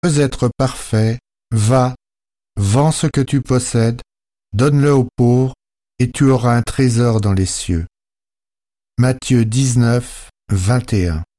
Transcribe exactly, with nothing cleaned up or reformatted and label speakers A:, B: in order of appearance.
A: veux être parfait, va, vends ce que tu possèdes, donne-le aux pauvres, et tu auras un trésor dans les cieux. Matthieu dix-neuf, vingt et un.